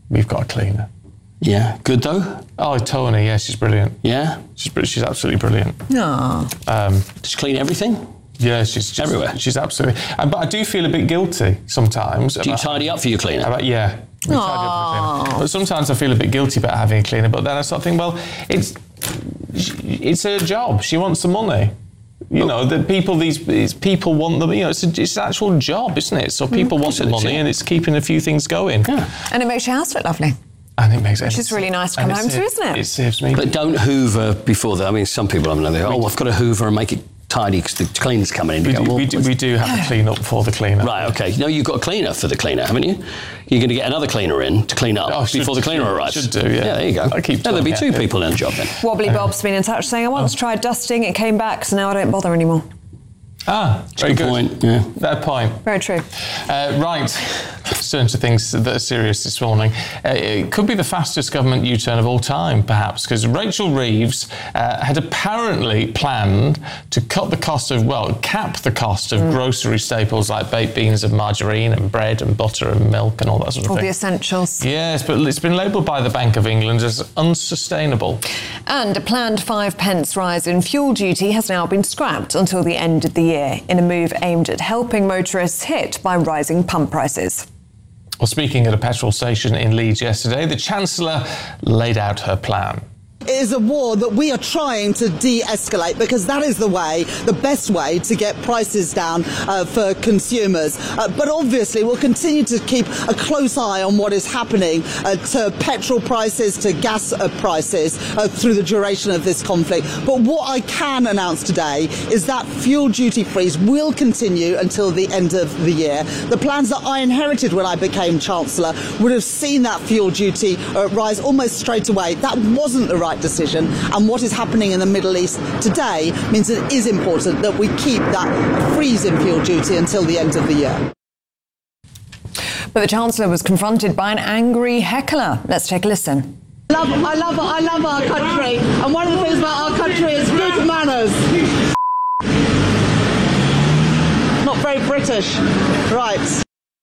we've got a cleaner. Yeah, good though? Oh, Tony, yeah, she's brilliant. Yeah? She's absolutely brilliant. Does she clean everything? Yeah, she's everywhere. She's absolutely... but I do feel a bit guilty sometimes. Do you tidy up for your cleaner? Yeah. We tidy up for the cleaner. But sometimes I feel a bit guilty about having a cleaner, but then I start thinking, well, it's her job. She wants the money. You know, these people want them. You know, it's an actual job, isn't it? So people want the money, and it's keeping a few things going. Yeah. And it makes your house look lovely. And it makes it. Which is really nice to come home to, isn't it? It saves me. But don't hoover before that. I mean, some people, I've got to hoover and make it tidy because the cleaner's coming in. We do have a clean up for the cleaner. Right, okay. No, you've got a cleaner for the cleaner, haven't you? You're going to get another cleaner in to clean up before the cleaner arrives. Should do, yeah. Yeah, there you go. There'll be two people in the job then. Wobbly Bob's been in touch saying, I once tried dusting, it came back, so now I don't bother anymore. Very good point. Yeah. Fair point. Very true. Right. Let's turn to things that are serious this morning. It could be the fastest government U-turn of all time, perhaps, because Rachel Reeves had apparently planned to cap the cost of grocery staples like baked beans and margarine and bread and butter and milk and all that sort of thing. All the essentials. Yes, but it's been labelled by the Bank of England as unsustainable. And a planned 5p rise in fuel duty has now been scrapped until the end of the year, in a move aimed at helping motorists hit by rising pump prices. Well, speaking at a petrol station in Leeds yesterday, the Chancellor laid out her plan. It is a war that we are trying to de-escalate because that is the best way to get prices down for consumers. But obviously we'll continue to keep a close eye on what is happening to petrol prices, to gas prices through the duration of this conflict. But what I can announce today is that fuel duty freeze will continue until the end of the year. The plans that I inherited when I became Chancellor would have seen that fuel duty rise almost straight away. That wasn't the right decision, and what is happening in the Middle East today means that it is important that we keep that freeze in fuel duty until the end of the year. But the Chancellor was confronted by an angry heckler. Let's take a listen. I love our country, and one of the things about our country is good manners. Not very British. Right.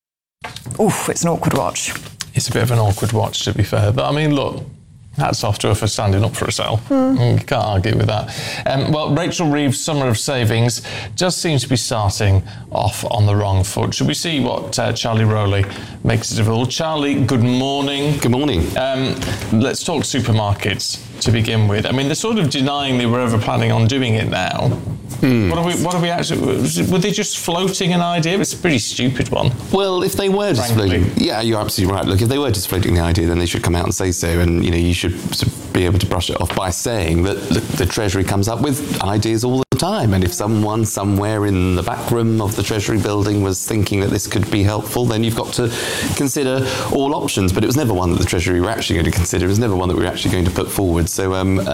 Oof, it's an awkward watch. It's a bit of an awkward watch, to be fair. But, I mean, look, hats off to her for standing up for herself. You can't argue with that. Well, Rachel Reeves' summer of savings does seem to be starting off on the wrong foot. Should we see what Charlie Rowley makes of it all? Charlie, good morning. Good morning. Let's talk supermarkets to begin with. I mean, they're sort of denying they were ever planning on doing it now. What are we actually... Were they just floating an idea? It's a pretty stupid one. Well, if they were just floating... Yeah, you're absolutely right. Look, if they were just floating the idea, then they should come out and say so, and, you should be able to brush it off by saying that the Treasury comes up with ideas all the time, and if someone somewhere in the back room of the Treasury building was thinking that this could be helpful, then you've got to consider all options. But it was never one that the Treasury were actually going to consider. It was never one that we were actually going to put forward. So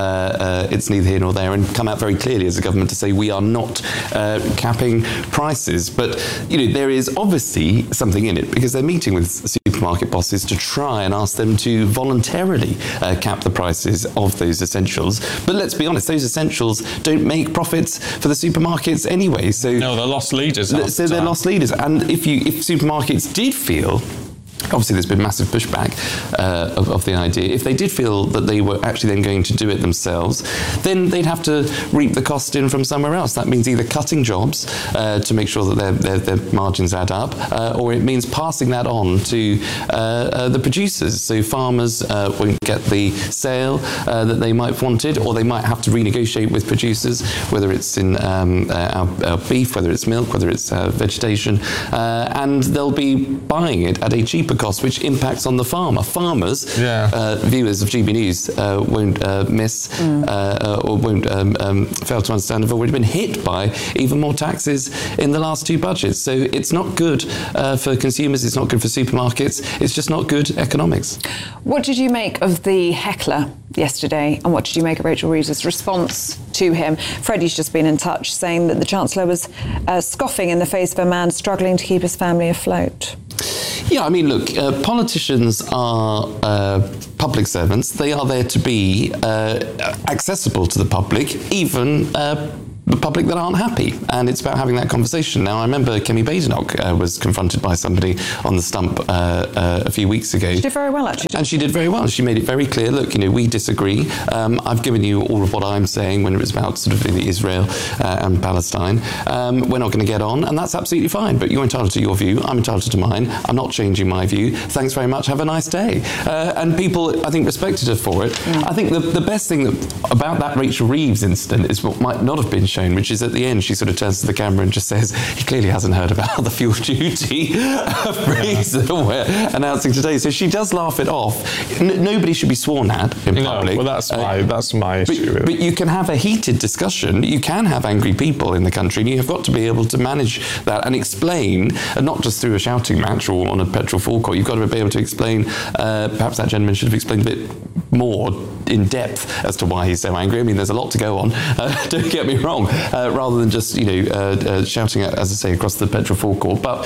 it's neither here nor there, and come out very clearly as a government to say we are not capping prices. But there is obviously something in it, because they're meeting with supermarket bosses to try and ask them to voluntarily cap the prices of those essentials. But let's be honest, those essentials don't make profits for the supermarkets anyway. So no, they're lost leaders. So they're lost leaders. And if supermarkets did feel... Obviously, there's been massive pushback of the idea. If they did feel that they were actually then going to do it themselves, then they'd have to reap the cost in from somewhere else. That means either cutting jobs to make sure that their margins add up, or it means passing that on to the producers. So farmers won't get the sale that they might have wanted, or they might have to renegotiate with producers, whether it's in our beef, whether it's milk, whether it's vegetation, and they'll be buying it at a cheaper cost, which impacts on the farmer. Farmers, viewers of GB News won't miss or won't fail to understand, have already been hit by even more taxes in the last two budgets. So it's not good for consumers, it's not good for supermarkets, it's just not good economics. What did you make of the heckler yesterday, and what did you make of Rachel Reeves' response to him? Freddie's just been in touch saying that the Chancellor was scoffing in the face of a man struggling to keep his family afloat. Yeah, I mean, look, politicians are public servants. They are there to be accessible to the public, even the public that aren't happy, and it's about having that conversation. Now, I remember Kemi Badenoch was confronted by somebody on the stump a few weeks ago. She did very well, actually. And she did very well. She made it very clear, look, we disagree. I've given you all of what I'm saying when it was about sort of Israel and Palestine. We're not going to get on, and that's absolutely fine, but you're entitled to your view, I'm entitled to mine. I'm not changing my view. Thanks very much, have a nice day. And people, I think, respected her for it. I think the best thing about that Rachel Reeves incident is what might not have been shown, which is at the end she sort of turns to the camera and just says, he clearly hasn't heard about the fuel duty freeze that we're announcing today. So she does laugh it off. Nobody should be sworn at in public. Well, that's my issue with it. But you can have a heated discussion. You can have angry people in the country, and you have got to be able to manage that and explain, and not just through a shouting match or on a petrol forecourt. You've got to be able to explain. Perhaps that gentleman should have explained a bit more in depth as to why he's so angry. I mean, there's a lot to go on. Don't get me wrong. Rather than just shouting at, as I say, across the petrol forecourt. But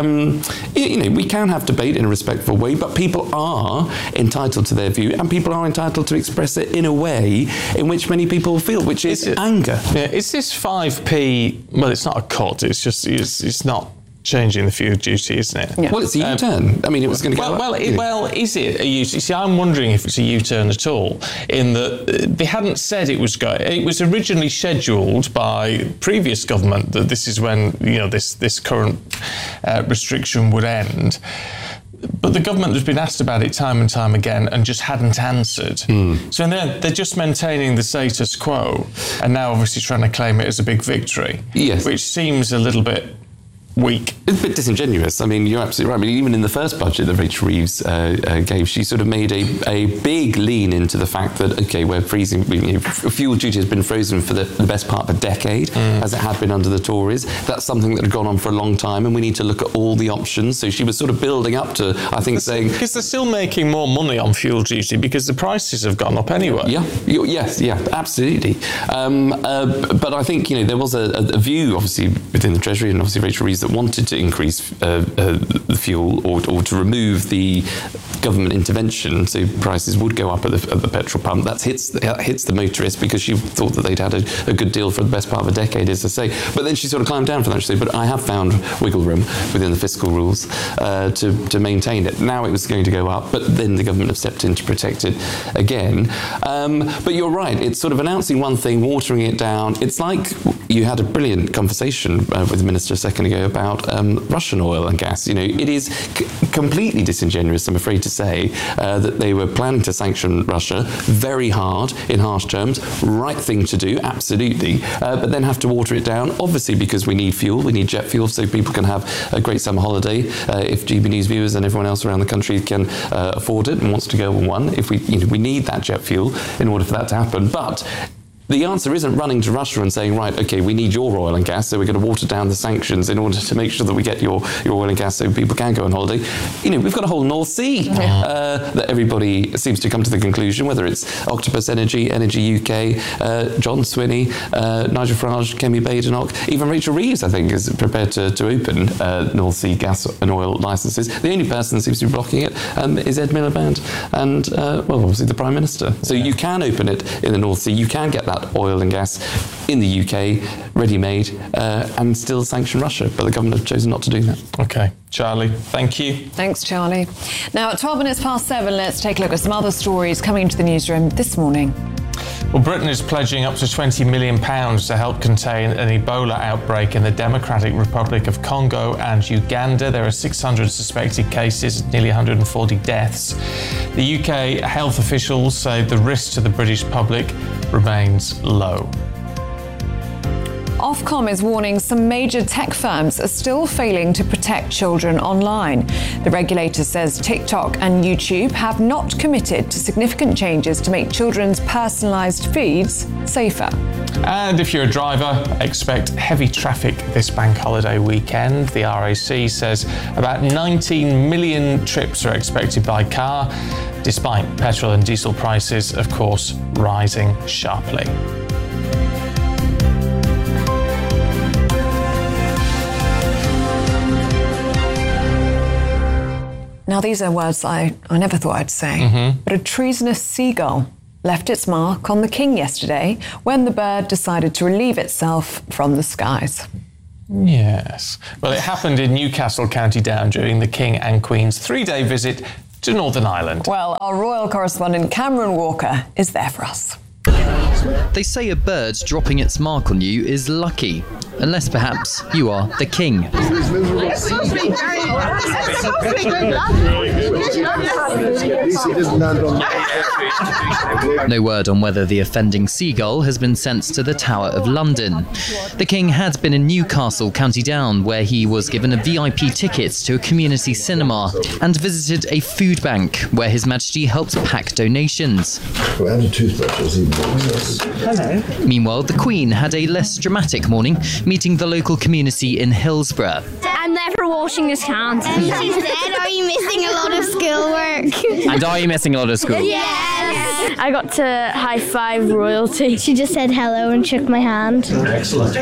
we can have debate in a respectful way. But people are entitled to their view, and people are entitled to express it in a way in which many people feel, which is anger. Yeah, is this 5p? Well, it's not a cut. It's just it's not changing the fuel duty, isn't it? Yeah. Well, it's a U-turn. I mean, it was going to go Well, is it a U-turn? See, I'm wondering if it's a U-turn at all, in that they hadn't said it was going. It was originally scheduled by previous government that this is when this current restriction would end. But the government has been asked about it time and time again and just hadn't answered. So they're just maintaining the status quo, and now obviously trying to claim it as a big victory. Yes. Which seems a little bit weak. It's a bit disingenuous. I mean, you're absolutely right. I mean, even in the first budget that Rachel Reeves gave, she sort of made a big lean into the fact that, okay, we're freezing, fuel duty has been frozen for the best part of a decade, as it had been under the Tories. That's something that had gone on for a long time, and we need to look at all the options. So she was sort of building up to, I think, saying... Because they're still making more money on fuel duty because the prices have gone up anyway. Yeah, absolutely. But I think, there was a view, obviously, within the Treasury, and obviously Rachel Reeves, that wanted to increase the fuel or to remove the government intervention, so prices would go up at the petrol pump. That hits the motorist, because she thought that they'd had a good deal for the best part of a decade, as I say. But then she sort of climbed down from that. She said, but I have found wiggle room within the fiscal rules to maintain it. Now it was going to go up, but then the government have stepped in to protect it again. But you're right, it's sort of announcing one thing, watering it down. It's like you had a brilliant conversation with the Minister a second ago about Russian oil and gas. It is completely disingenuous, I'm afraid to say, that they were planning to sanction Russia very hard, in harsh terms. Right thing to do, absolutely. But then have to water it down, obviously, because we need fuel, we need jet fuel, so people can have a great summer holiday. If GB News viewers and everyone else around the country can afford it and wants to go on one, if we need that jet fuel in order for that to happen. But the answer isn't running to Russia and saying, right, okay, we need your oil and gas, so we're going to water down the sanctions in order to make sure that we get your oil and gas so people can go on holiday. We've got a whole North Sea that everybody seems to come to the conclusion, whether it's Octopus Energy, Energy UK, John Swinney, Nigel Farage, Kemi Badenoch, even Rachel Reeves, I think, is prepared to open North Sea gas and oil licences. The only person that seems to be blocking it is Ed Miliband and, obviously the Prime Minister. So you can open it in the North Sea, you can get that oil and gas in the UK, ready-made, and still sanction Russia. But the government have chosen not to do that. OK. Charlie, thank you. Thanks, Charlie. Now, at 12 minutes past 7, let's take a look at some other stories coming into the newsroom this morning. Well, Britain is pledging up to £20 million to help contain an Ebola outbreak in the Democratic Republic of Congo and Uganda. There are 600 suspected cases, nearly 140 deaths. The UK health officials say the risk to the British public remains low. Ofcom is warning some major tech firms are still failing to protect children online. The regulator says TikTok and YouTube have not committed to significant changes to make children's personalised feeds safer. And if you're a driver, expect heavy traffic this bank holiday weekend. The RAC says about 19 million trips are expected by car, despite petrol and diesel prices, of course, rising sharply. Now, these are words I never thought I'd say, but a treasonous seagull left its mark on the King yesterday when the bird decided to relieve itself from the skies. Yes. Well, it happened in Newcastle, County Down, during the King and Queen's 3-day visit to Northern Ireland. Well, our royal correspondent Cameron Walker is there for us. They say a bird dropping its mark on you is lucky, unless perhaps you are the king. No word on whether the offending seagull has been sent to the Tower of London. The king had been in Newcastle, County Down, where he was given a VIP ticket to a community cinema and visited a food bank where His Majesty helped pack donations. Hello. Meanwhile, the Queen had a less dramatic morning, meeting the local community in Hillsborough. I'm there for washing his hands. She said, are you missing a lot of schoolwork? And are you missing a lot of school? Yes. I got to high-five royalty. She just said hello and shook my hand. Excellent.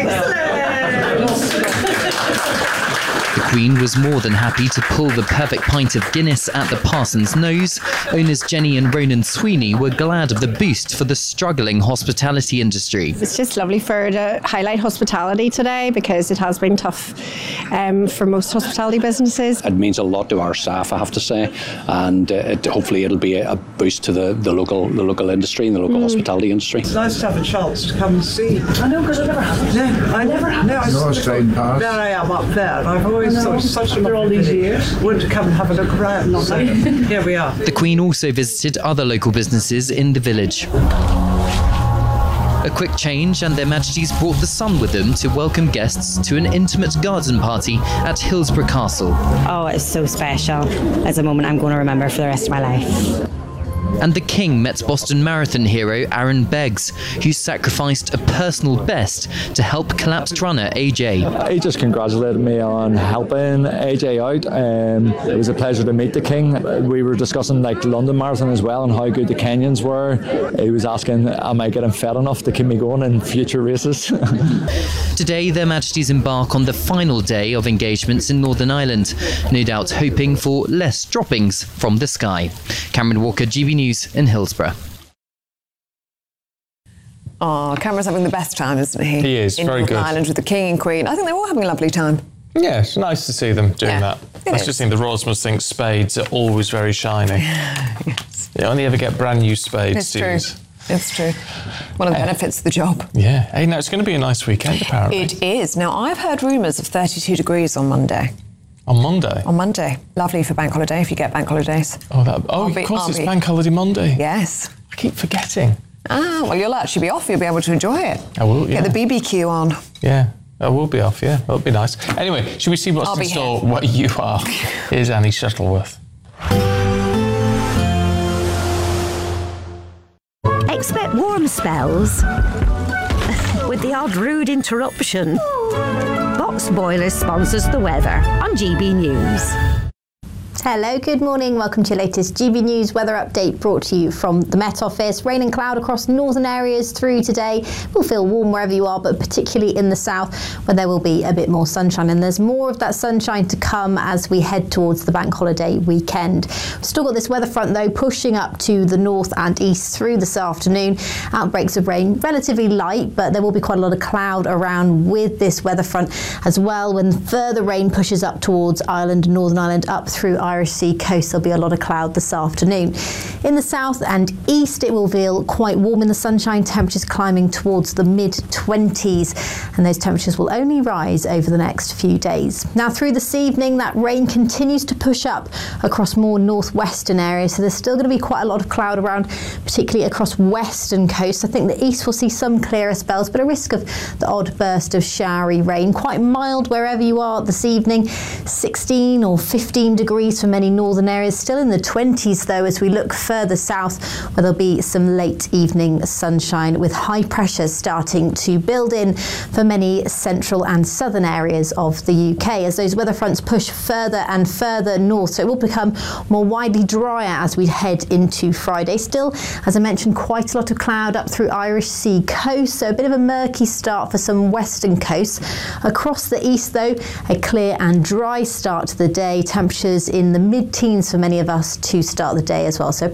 The Queen was more than happy to pull the perfect pint of Guinness at the Parson's Nose. Owners Jenny and Ronan Sweeney were glad of the boost for the struggling hospitality industry. It's just lovely for her to highlight hospitality today because it has been tough for most hospitality businesses. It means a lot to our staff, I have to say, and hopefully it'll be a boost to the local industry and the local hospitality industry. It's nice to have a chance to come and see. I know, because I never have. No, I never have. No, I straight past. There I am up there, and I've always thought it's such a lovely years. Want to come and have a look around. So here we are. The Queen also visited other local businesses in the village. A quick change, and their Majesties brought the sun with them to welcome guests to an intimate garden party at Hillsborough Castle. Oh, it's so special. It's a moment I'm going to remember for the rest of my life. And the King met Boston Marathon hero Aaron Beggs, who sacrificed a personal best to help collapsed runner AJ. He just congratulated me on helping AJ out. It was a pleasure to meet the King. We were discussing like the London Marathon as well and how good the Kenyans were. He was asking, am I getting fed enough to keep me going in future races? Today, their Majesties embark on the final day of engagements in Northern Ireland, no doubt hoping for less droppings from the sky. Cameron Walker, GB News in Hillsborough. Oh, Cameron's having the best time, isn't he? He is, in very Northern good. Ireland with the King and Queen. I think they're all having a lovely time. Yeah, it's nice to see them doing that. it I is. just think the royals must think spades are always very shiny. Yes. You only ever get brand new spades. It's do you? true. It's true. One of the benefits of the job. Yeah. Hey, now it's going to be a nice weekend, apparently. It is. Now, I've heard rumours of 32 degrees on Monday. On Monday? On Monday. Lovely for bank holiday, if you get bank holidays. Oh, of course, it's Bank Holiday Monday. Yes. I keep forgetting. Ah, well, you'll actually be off. You'll be able to enjoy it. I will, yeah. Get the BBQ on. Yeah. I will be off, yeah. That'll be nice. Anyway, should we see what's in store where you are? Here's Annie Shuttleworth. Expect warm spells with the odd rude interruption. Box Boilers sponsors the weather on GB News. Hello, good morning. Welcome to your latest GB News weather update brought to you from the Met Office. Rain and cloud across northern areas through today. Will feel warm wherever you are, but particularly in the south where there will be a bit more sunshine. And there's more of that sunshine to come as we head towards the bank holiday weekend. We've still got this weather front though pushing up to the north and east through this afternoon. Outbreaks of rain relatively light, but there will be quite a lot of cloud around with this weather front as well. When further rain pushes up towards Ireland, Northern Ireland, up through Irish Sea coast, there'll be a lot of cloud this afternoon. In the south and east, it will feel quite warm in the sunshine, temperatures climbing towards the mid-20s, and those temperatures will only rise over the next few days. Now, through this evening, that rain continues to push up across more northwestern areas, so there's still going to be quite a lot of cloud around, particularly across western coast. I think the east will see some clearer spells, but a risk of the odd burst of showery rain. Quite mild wherever you are this evening, 16 or 15 degrees for many northern areas, still in the 20s though as we look further south where there'll be some late evening sunshine with high pressures starting to build in for many central and southern areas of the UK as those weather fronts push further and further north, so it will become more widely drier as we head into Friday. Still, as I mentioned, quite a lot of cloud up through Irish Sea coast, so a bit of a murky start for some western coasts. Across the east though, a clear and dry start to the day, temperatures in the mid-teens for many of us to start the day as well, so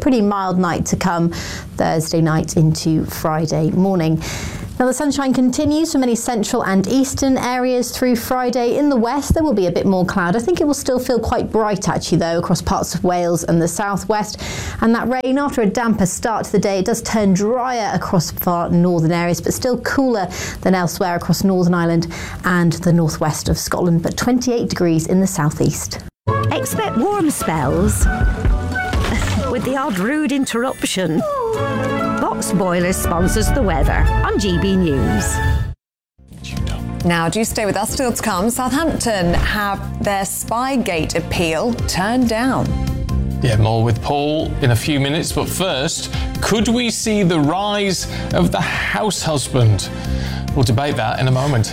pretty mild night to come Thursday night into Friday morning. Now the sunshine continues for many central and eastern areas through Friday. In the west there will be a bit more cloud. I think it will still feel quite bright actually though across parts of Wales and the southwest. And that rain, after a damper start to the day, it does turn drier across far northern areas, but still cooler than elsewhere across Northern Ireland and the northwest of Scotland, but 28 degrees in the southeast. Expect warm spells with the odd rude interruption. Box Boilers sponsors the weather on GB News. Now, do stay with us. Still to come, Southampton have their Spygate appeal turned down. Yeah, more with Paul in a few minutes, but first, could we see the rise of the house husband? We'll debate that in a moment.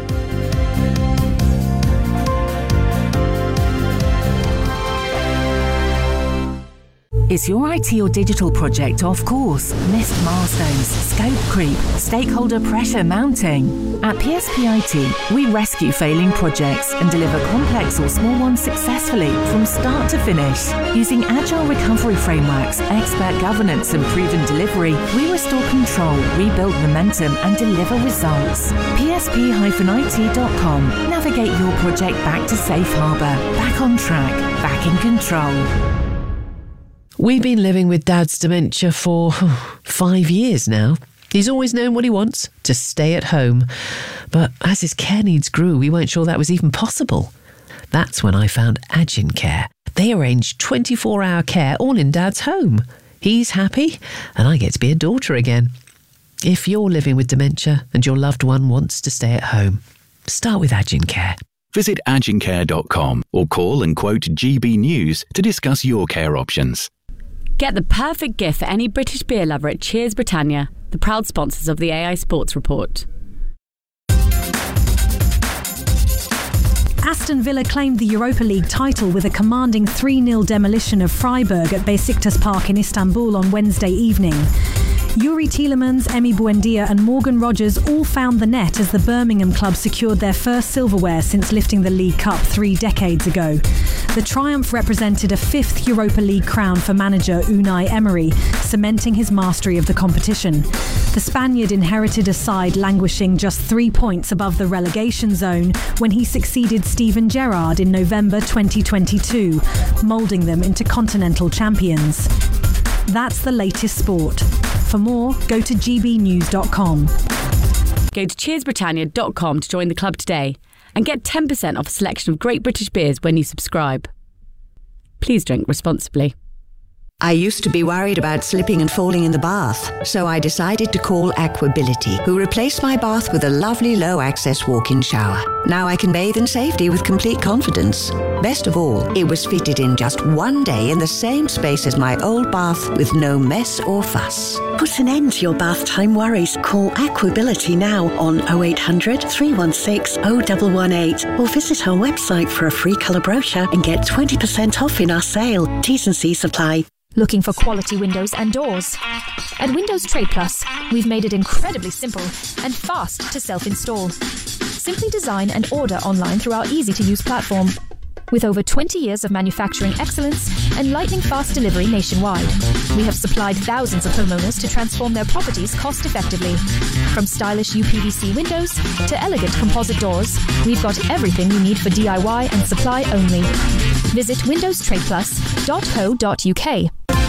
Is your IT or digital project off course? Missed milestones, scope creep, stakeholder pressure mounting? At PSP IT, we rescue failing projects and deliver complex or small ones successfully from start to finish. Using agile recovery frameworks, expert governance and proven delivery, we restore control, rebuild momentum and deliver results. PSP-IT.com. Navigate your project back to safe harbour, back on track, back in control. We've been living with Dad's dementia for 5 years now. He's always known what he wants, to stay at home. But as his care needs grew, we weren't sure that was even possible. That's when I found Agincare. They arrange 24-hour care all in Dad's home. He's happy, and I get to be a daughter again. If you're living with dementia and your loved one wants to stay at home, start with Agincare. Visit agincare.com or call and quote GB News to discuss your care options. Get the perfect gift for any British beer lover at Cheers Britannia, the proud sponsors of the AI Sports Report. Aston Villa claimed the Europa League title with a commanding 3-0 demolition of Freiburg at Besiktas Park in Istanbul on Wednesday evening. Youri Tielemans, Emi Buendia and Morgan Rogers all found the net as the Birmingham club secured their first silverware since lifting the League Cup 3 decades ago. The triumph represented a 5th Europa League crown for manager Unai Emery, cementing his mastery of the competition. The Spaniard inherited a side languishing just 3 points above the relegation zone when he succeeded Steven Gerrard in November 2022, moulding them into continental champions. That's the latest sport. For more, go to gbnews.com. Go to cheersbritannia.com to join the club today and get 10% off a selection of great British beers when you subscribe. Please drink responsibly. I used to be worried about slipping and falling in the bath, so I decided to call Aquability, who replaced my bath with a lovely low-access walk-in shower. Now I can bathe in safety with complete confidence. Best of all, it was fitted in just 1 day in the same space as my old bath with no mess or fuss. Put an end to your bath time worries. Call Aquability now on 0800 316 0118 or visit our website for a free colour brochure and get 20% off in our sale. T's and C's apply. Looking for quality windows and doors? At Windows Trade Plus, we've made it incredibly simple and fast to self-install. Simply design and order online through our easy-to-use platform. With over 20 years of manufacturing excellence and lightning-fast delivery nationwide, we have supplied thousands of homeowners to transform their properties cost-effectively. From stylish UPVC windows to elegant composite doors, we've got everything you need for DIY and supply only. Visit windowstradeplus.co.uk.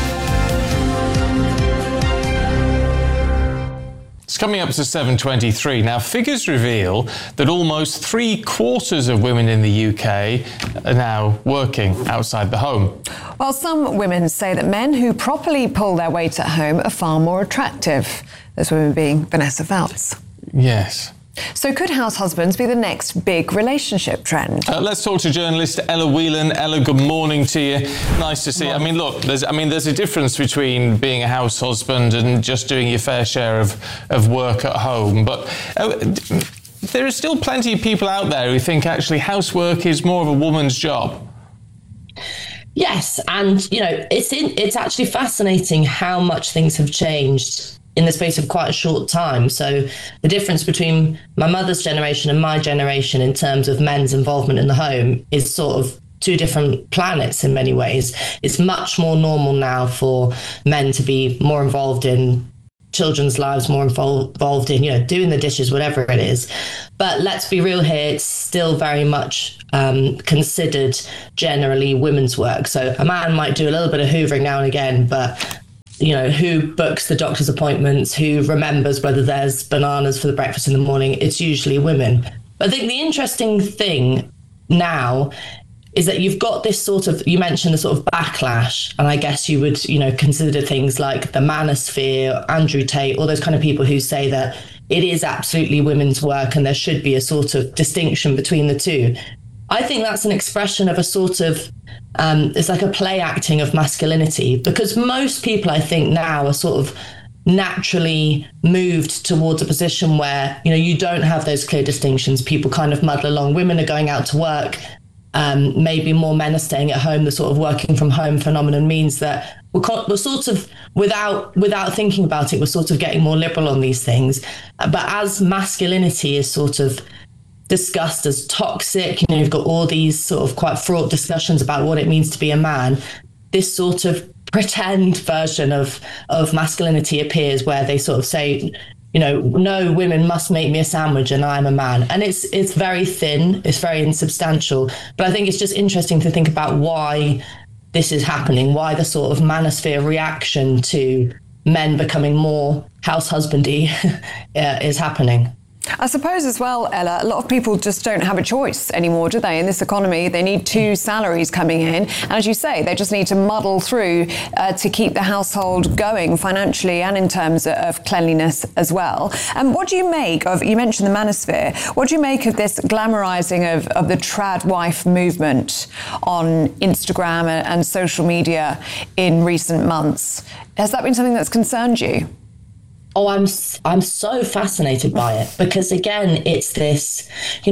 It's coming up to 7:23. Now, figures reveal that almost 3/4 of women in the UK are now working outside the home. Well, some women say that men who properly pull their weight at home are far more attractive. Those women being Vanessa Feltz. Yes. So could house husbands be the next big relationship trend? Let's talk to journalist Ella Whelan. Ella, good morning to you. Nice to see you. I mean, look, there's a difference between being a house husband and just doing your fair share of work at home. But there are still plenty of people out there who think actually housework is more of a woman's job. Yes, and it's actually fascinating how much things have changed in the space of quite a short time. So the difference between my mother's generation and my generation in terms of men's involvement in the home is sort of two different planets in many ways. It's much more normal now for men to be more involved in children's lives, more involved in, doing the dishes, whatever it is. But let's be real here, it's still very much considered generally women's work. So a man might do a little bit of hoovering now and again, but who books the doctor's appointments, who remembers whether there's bananas for the breakfast in the morning, it's usually women. But I think the interesting thing now is that you've got this sort of, you mentioned the sort of backlash, and I guess you would, consider things like the Manosphere, Andrew Tate, all those kind of people who say that it is absolutely women's work and there should be a sort of distinction between the two. I think that's an expression of a sort of, it's like a play acting of masculinity, because most people, I think, now are sort of naturally moved towards a position where, you don't have those clear distinctions. People kind of muddle along. Women are going out to work. Maybe more men are staying at home. The sort of working from home phenomenon means that we're sort of, without thinking about it, we're sort of getting more liberal on these things. But as masculinity is sort of discussed as toxic, you've got all these sort of quite fraught discussions about what it means to be a man, this sort of pretend version of masculinity appears where they sort of say, no, women must make me a sandwich and I'm a man. And it's very thin, it's very insubstantial. But I think it's just interesting to think about why this is happening, why the sort of manosphere reaction to men becoming more house husbandy is happening. I suppose as well, Ella, a lot of people just don't have a choice anymore, do they? In this economy, they need two salaries coming in. And as you say, they just need to muddle through to keep the household going financially and in terms of cleanliness as well. And what do you make of, you mentioned the Manosphere, what do you make of this glamorising of the trad wife movement on Instagram and social media in recent months? Has that been something that's concerned you? Oh, I'm so fascinated by it, because again, it's this,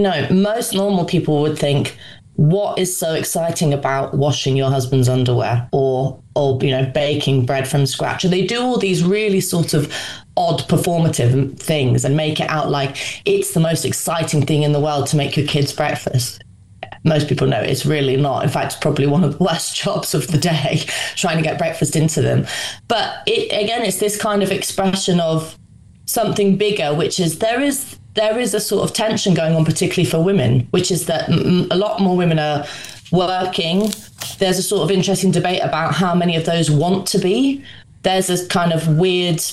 most normal people would think, what is so exciting about washing your husband's underwear or baking bread from scratch? And they do all these really sort of odd performative things and make it out like it's the most exciting thing in the world to make your kids breakfast. Most people know it's really not. In fact, it's probably one of the worst jobs of the day, trying to get breakfast into them. But it's this kind of expression of something bigger, which is there is a sort of tension going on, particularly for women, which is that a lot more women are working. There's a sort of interesting debate about how many of those want to be. There's this kind of weird,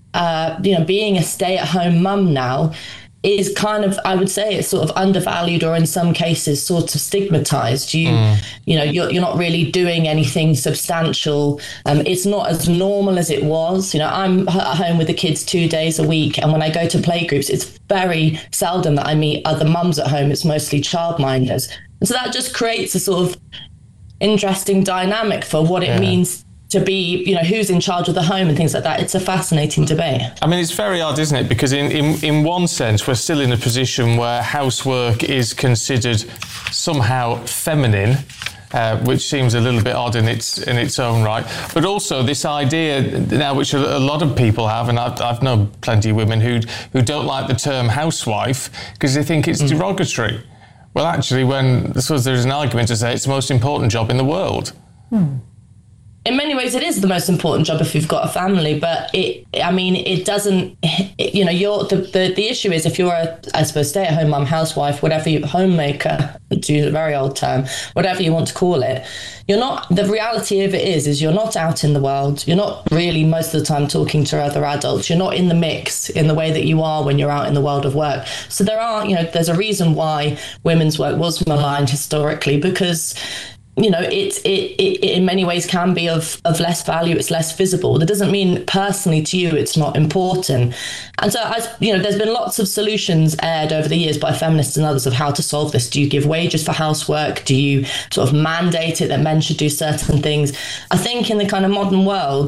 being a stay-at-home mum now is kind of, I would say, it's sort of undervalued, or in some cases sort of stigmatized. You're not really doing anything substantial. It's not as normal as it was. I'm at home with the kids 2 days a week, and when I go to playgroups, it's very seldom that I meet other mums at home. It's mostly childminders. And so that just creates a sort of interesting dynamic for what it means to be, who's in charge of the home and things like that. It's a fascinating debate. I mean, it's very odd, isn't it? Because in one sense, we're still in a position where housework is considered somehow feminine, which seems a little bit odd in its own right. But also this idea now, which a lot of people have, and I've known plenty of women who don't like the term housewife because they think it's derogatory. Well, actually, there's an argument to say it's the most important job in the world. In many ways, it is the most important job if you've got a family, but it doesn't, the issue is if you're a stay-at-home mum, housewife, whatever homemaker, to use a very old term, whatever you want to call it, the reality of it is you're not out in the world. You're not really most of the time talking to other adults. You're not in the mix in the way that you are when you're out in the world of work. So there's a reason why women's work was maligned historically, because it in many ways can be of less value. It's less visible. That doesn't mean personally to you it's not important. And so, there's been lots of solutions aired over the years by feminists and others of how to solve this. Do you give wages for housework? Do you sort of mandate it that men should do certain things? I think in the kind of modern world,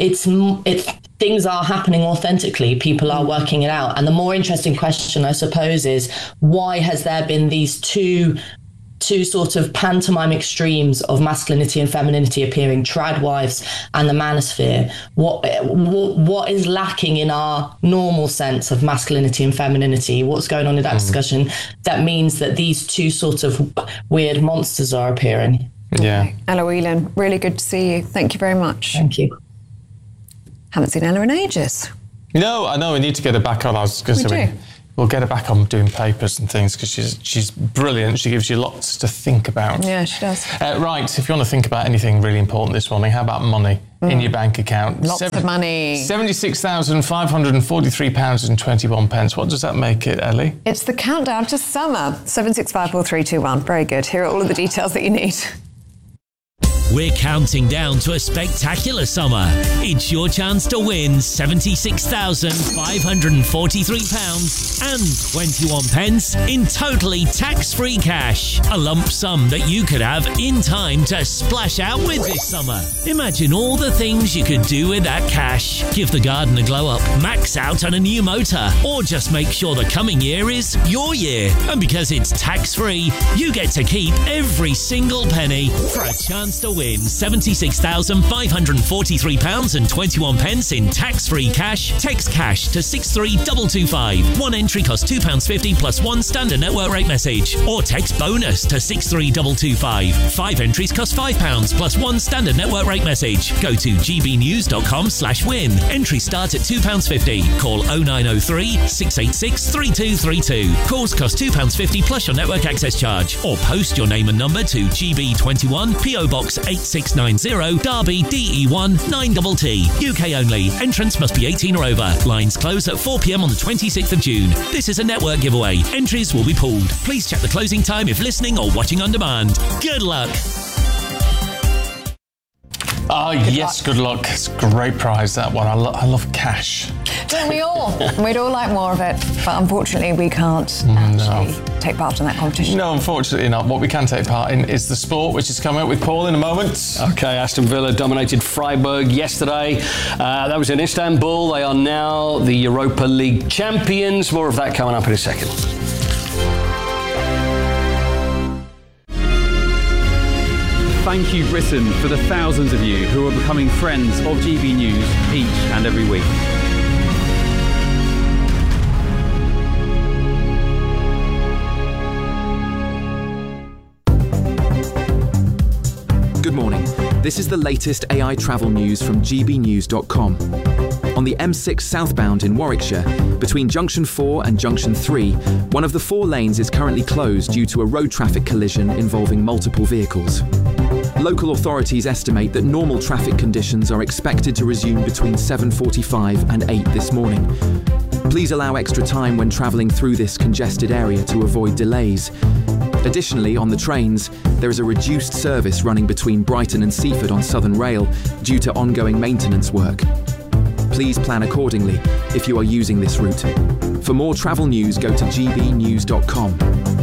things are happening authentically. People are working it out. And the more interesting question, I suppose, is why has there been these two two sort of pantomime extremes of masculinity and femininity appearing, trad wives and the manosphere. What is lacking in our normal sense of masculinity and femininity? What's going on in that discussion that means that these two sort of weird monsters are appearing? Yeah. Ella Whelan, really good to see you. Thank you very much. Thank you. Haven't seen Ella in ages. No, I know we need to get her back on. I was going to say we'll get her back on doing papers and things because she's brilliant. She gives you lots to think about. Yeah, she does. Right, if you want to think about anything really important this morning, how about money in your bank account? Lots of money. £76,543.21. What does that make it, Ellie? It's the countdown to summer. 7654321. Very good. Here are all of the details that you need. We're counting down to a spectacular summer. It's your chance to win £76,543.21 in totally tax-free cash. A lump sum that you could have in time to splash out with this summer. Imagine all the things you could do with that cash. Give the garden a glow up, max out on a new motor, or just make sure the coming year is your year. And because it's tax-free, you get to keep every single penny for a chance to win £76,543.21 in tax-free cash. Text cash to 63225. One entry costs £2.50 plus one standard network rate message. Or text bonus to 63225. 5 entries cost £5 plus one standard network rate message. Go to gbnews.com/win. Entries start at £2.50. Call 0903 686 3232. Calls cost £2.50 plus your network access charge. Or post your name and number to GB21 PO Box 8690 Derby DE1 9TT. UK only. Entrance must be 18 or over. Lines close at 4 p.m. on the 26th of June. This is a network giveaway. Entries will be pulled. Please check the closing time if listening or watching on demand. Good luck. Good luck. It's a great prize, that one. I love cash. Don't we all? We'd all like more of it, but unfortunately we can't actually take part in that competition. No, unfortunately not. What we can take part in is the sport, which is coming up with Paul in a moment. OK, Aston Villa dominated Freiburg yesterday. That was in Istanbul. They are now the Europa League champions. More of that coming up in a second. Thank you, Britain, for the thousands of you who are becoming friends of GB News each and every week. Good morning. This is the latest AI travel news from gbnews.com. On the M6 southbound in Warwickshire, between Junction 4 and Junction 3, one of the 4 lanes is currently closed due to a road traffic collision involving multiple vehicles. Local authorities estimate that normal traffic conditions are expected to resume between 7:45 and 8 this morning. Please allow extra time when travelling through this congested area to avoid delays. Additionally, on the trains, there is a reduced service running between Brighton and Seaford on Southern Rail due to ongoing maintenance work. Please plan accordingly if you are using this route. For more travel news, go to gbnews.com.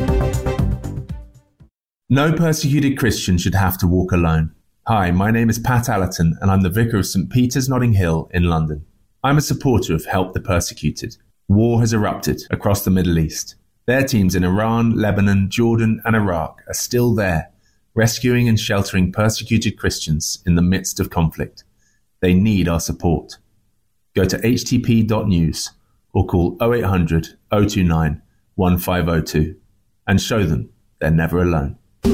No persecuted Christian should have to walk alone. Hi, my name is Pat Allerton and I'm the Vicar of St Peter's Notting Hill in London. I'm a supporter of Help the Persecuted. War has erupted across the Middle East. Their teams in Iran, Lebanon, Jordan and Iraq are still there, rescuing and sheltering persecuted Christians in the midst of conflict. They need our support. Go to htp.news or call 0800 029 1502 and show them they're never alone.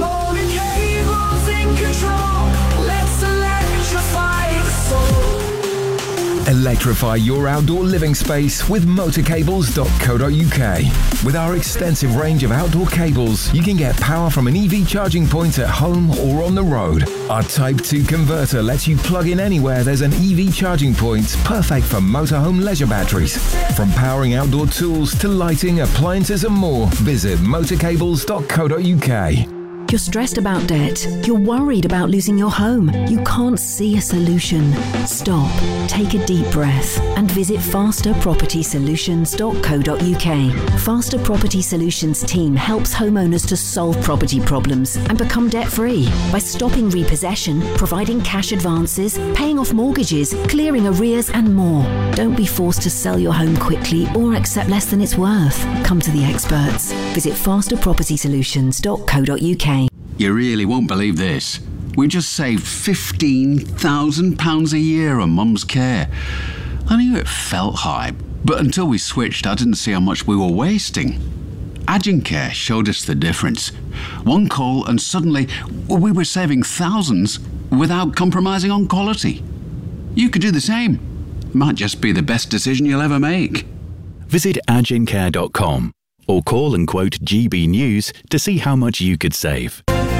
Electrify your outdoor living space with motorcables.co.uk. With our extensive range of outdoor cables, you can get power from an EV charging point at home or on the road. Our Type 2 converter lets you plug in anywhere there's an EV charging point, perfect for motorhome leisure batteries. From powering outdoor tools to lighting, appliances and more, visit motorcables.co.uk. You're stressed about debt. You're worried about losing your home. You can't see a solution. Stop, take a deep breath and visit fasterpropertysolutions.co.uk. Faster Property Solutions team helps homeowners to solve property problems and become debt-free by stopping repossession, providing cash advances, paying off mortgages, clearing arrears and more. Don't be forced to sell your home quickly or accept less than it's worth. Come to the experts. Visit fasterpropertysolutions.co.uk. You really won't believe this. We just saved £15,000 a year on Mum's care. I knew it felt high, but until we switched, I didn't see how much we were wasting. Agencare showed us the difference. One call and suddenly we were saving thousands without compromising on quality. You could do the same. Might just be the best decision you'll ever make. Visit agencare.com or call and quote GB News to see how much you could save.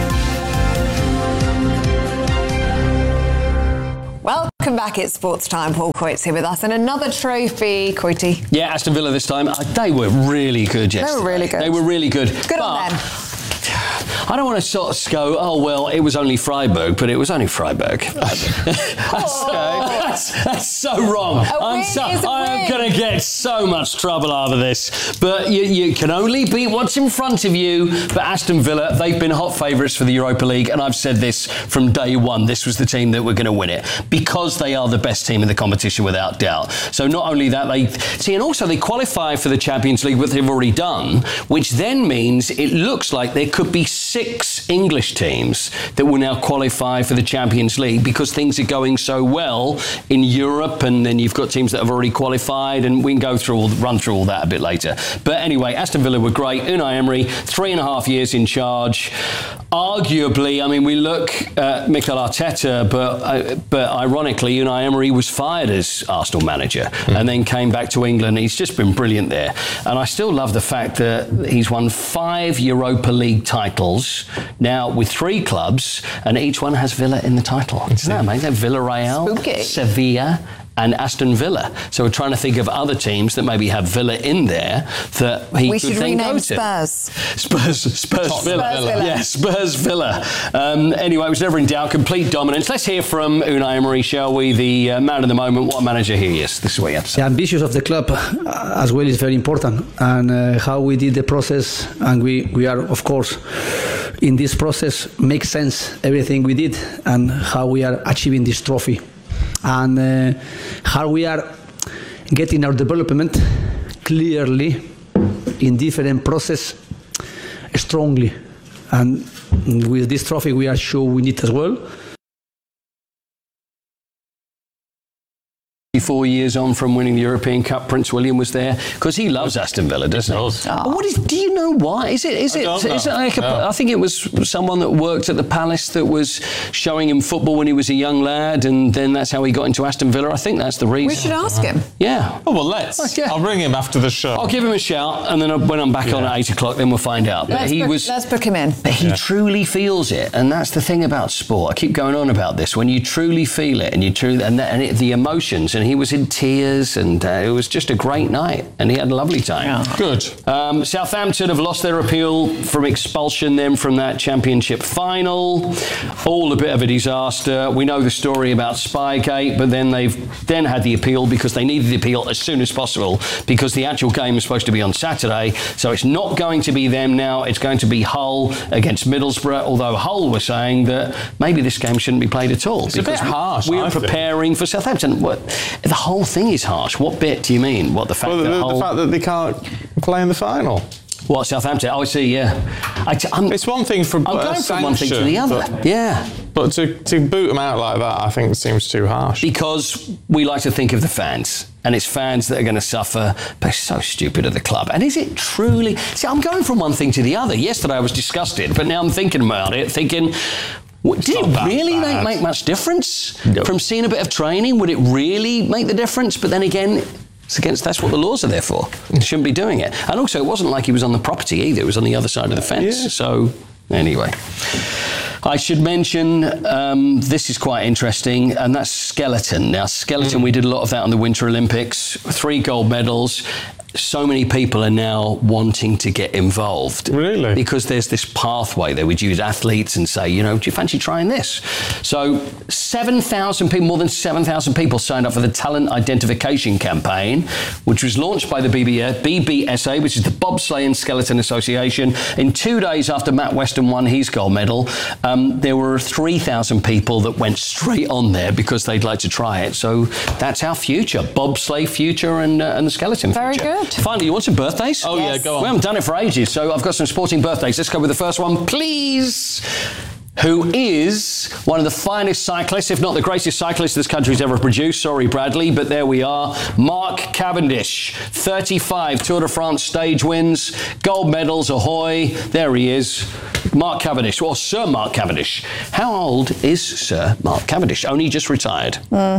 Welcome back. It's Sports Time. Paul Coyte's here with us. And another trophy, Coyte. Yeah, Aston Villa this time. They were really good yesterday. They were really good. They were really good. Good on them. I don't want to sort of go, oh, well, it was only Freiburg, but it was only Freiburg. That's so wrong. I'm going to get so much trouble out of this. But you can only beat what's in front of you. But Aston Villa, they've been hot favourites for the Europa League. And I've said this from day one. This was the team that were going to win it because they are the best team in the competition without doubt. So not only that, and also they qualify for the Champions League, what they've already done, which then means it looks like there could be 6 English teams that will now qualify for the Champions League because things are going so well in Europe, and then you've got teams that have already qualified, and we can run through all that a bit later. But anyway, Aston Villa were great. Unai Emery, 3.5 years in charge. Arguably, I mean, we look at Mikel Arteta, but ironically, Unai Emery was fired as Arsenal manager and then came back to England. He's just been brilliant there. And I still love the fact that he's won 5 Europa League titles now with 3 clubs, and each one has Villa in the title. Isn't that amazing? Villarreal, Sevilla, and Aston Villa. So we're trying to think of other teams that maybe have Villa in there that he we could should then rename go to. Spurs Villa. Yeah, Spurs Villa. Anyway, it was never in doubt. Complete dominance. Let's hear from Unai Emery, shall we? The man of the moment. What a manager he is. This is what you have to say. The ambitions of the club as well is very important, and how we did the process, and we are, of course, in this process makes sense everything we did and how we are achieving this trophy. And how we are getting our development clearly in different process strongly. And with this trophy, we are sure we need as well. 4 years on from winning the European Cup, Prince William was there because he loves Aston Villa, doesn't he? Do you know why? Is it like I think it was someone that worked at the Palace that was showing him football when he was a young lad, and then that's how he got into Aston Villa. I think that's the reason. We should ask him. Yeah. Oh, well, let's. I'll ring him after the show. I'll give him a shout, and then when I'm back on at 8 o'clock, then we'll find out. But let's book him in. But he truly feels it, and that's the thing about sport. I keep going on about this. When you truly feel it, and the emotions, and he was in tears, and it was just a great night, and he had a lovely time. Yeah. Good. Southampton have lost their appeal from expulsion then from that championship final. All a bit of a disaster. We know the story about Spygate, but then they've then had the appeal because they needed the appeal as soon as possible because the actual game is supposed to be on Saturday. So it's not going to be them now. It's going to be Hull against Middlesbrough, although Hull were saying that maybe this game shouldn't be played at all. It's a bit harsh. We are preparing for Southampton. The whole thing is harsh. What bit do you mean? What the fact the fact that they can't play in the final. What, Southampton? Oh, I see, yeah. It's one thing from I'm going from one thing to the other. But to boot them out like that, I think seems too harsh. Because we like to think of the fans, and it's fans that are going to suffer. But it's so stupid at the club. And is it truly... See, I'm going from one thing to the other. Yesterday I was disgusted, but now I'm thinking about it, thinking... Did it really make much difference from seeing a bit of training? Would it really make the difference? But then again, that's what the laws are there for. You shouldn't be doing it. And also, it wasn't like he was on the property either. It was on the other side of the fence. Yeah. So, anyway. I should mention, this is quite interesting, and that's skeleton. Now, skeleton, we did a lot of that on the Winter Olympics. 3 gold medals. So many people are now wanting to get involved. Really? Because there's this pathway there. We'd use athletes and say, do you fancy trying this? So 7,000 people, more than 7,000 people signed up for the Talent Identification Campaign, which was launched by the BBSA, which is the Bobsleigh and Skeleton Association. In 2 days after Matt Weston won his gold medal, there were 3,000 people that went straight on there because they'd like to try it. So that's our future, bobsleigh future and the skeleton future. Very good. good. Finally, you want some birthdays? Oh, yeah, go on. We haven't done it for ages, so I've got some sporting birthdays. Let's go with the first one, please. Who is one of the finest cyclists, if not the greatest cyclist this country's ever produced. Sorry, Bradley, but there we are. Mark Cavendish, 35 Tour de France stage wins, gold medals, ahoy. There he is. Mark Cavendish, or Sir Mark Cavendish. How old is Sir Mark Cavendish? Only just retired. Oh,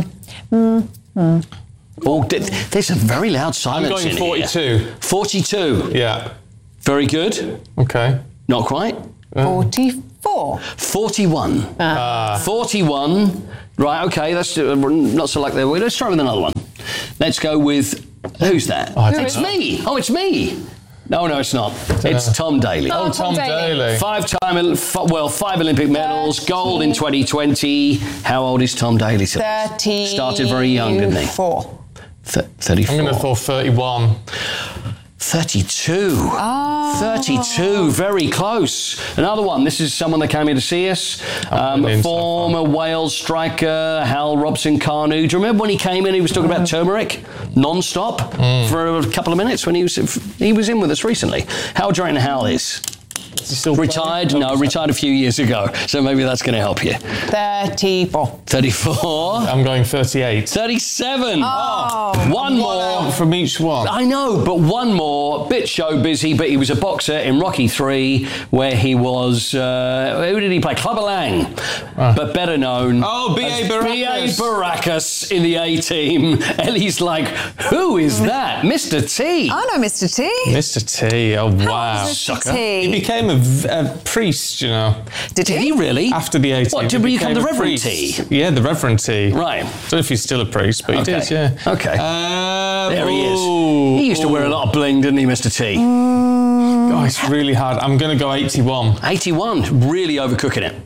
there's a very loud silence in here. I'm going 42. 42? Yeah. Very good. Okay. Not quite. 44. 41. 41. Right, okay, that's not so like that. Let's try with another one. Let's go with, who's that? It's me. Oh, it's me. No, it's not. It's Tom Daley. Oh, Tom Daley. 5 Olympic medals, gold in 2020. How old is Tom Daley? 30. Started very young, didn't he? 34. I'm going to thought 31. 32. 32, very close. Another one. This is someone that came here to see us. Former Wales striker Hal Robson-Kanu. Do you remember when he came in? He was talking about turmeric non-stop for a couple of minutes when he was in with us recently. How do you reckon Hal is? Is he still retired? No, retired a few years ago. So maybe that's going to help you. 34. 34. I'm going 38. 37. Oh. One more from each one. I know, but one more. Bit show busy, but he was a boxer in Rocky 3, where he was. Who did he play? Clubber Lang, but better known. Oh, B.A. Baracus. B.A. Baracus in the A team. Ellie's like, who is that? Mr. T. I know Mr. T. Mr. T. Oh wow. Mr. T? He became a priest, you know. Did he really? After the 80s. What, did he become the Reverend T? Yeah, the Reverend T. Right. Don't know if he's still a priest, but he did, yeah. Okay. There he is. He used to wear a lot of bling, didn't he, Mr. T? Oh, it's really hard. I'm going to go 81. 81. Really overcooking it.